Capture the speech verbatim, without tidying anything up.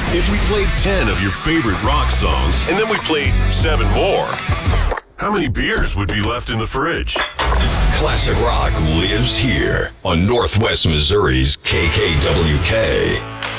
If we played ten of your favorite rock songs, and then we played seven more, how many beers would be left in the fridge? Classic rock lives here on Northwest Missouri's K K W K.